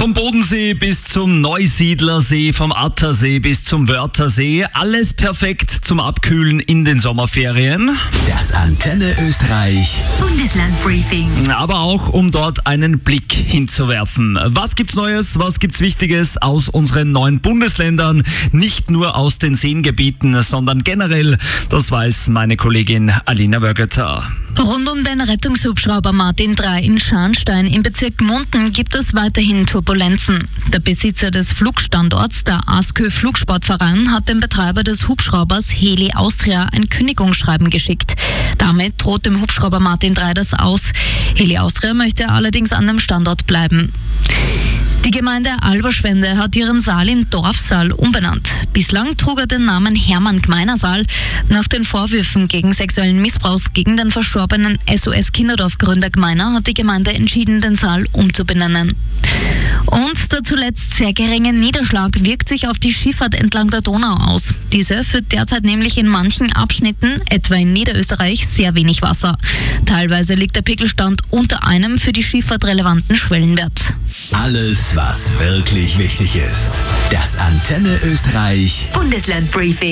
Vom Bodensee bis zum Neusiedlersee, vom Attersee bis zum Wörthersee, alles perfekt zum Abkühlen in den Sommerferien. Das Antenne Österreich Bundeslandbriefing. Aber auch, um dort einen Blick hinzuwerfen. Was gibt's Neues, was gibt's Wichtiges aus unseren 9 Bundesländern? Nicht nur aus den Seengebieten, sondern generell, das weiß meine Kollegin Alina Wögeter. Rund um den Rettungshubschrauber Martin III in Scharnstein im Bezirk Munden gibt es weiterhin Turbulenzen. Der Besitzer des Flugstandorts, der ASKÖ Flugsportverein, hat dem Betreiber des Hubschraubers Heli Austria ein Kündigungsschreiben geschickt. Damit droht dem Hubschrauber Martin III das aus. Heli Austria möchte allerdings an dem Standort bleiben. Die Gemeinde Alberschwende hat ihren Saal in Dorfsaal umbenannt. Bislang trug er den Namen Hermann Gmeiner Saal. Nach den Vorwürfen gegen sexuellen Missbrauchs gegen den verstorbenen SOS Kinderdorf-Gründer Gmeiner hat die Gemeinde entschieden, den Saal umzubenennen. Und der zuletzt sehr geringe Niederschlag wirkt sich auf die Schifffahrt entlang der Donau aus. Diese führt derzeit nämlich in manchen Abschnitten, etwa in Niederösterreich, sehr wenig Wasser. Teilweise liegt der Pegelstand unter einem für die Schifffahrt relevanten Schwellenwert. Alles, was wirklich wichtig ist. Das Antenne Österreich Bundeslandbriefing.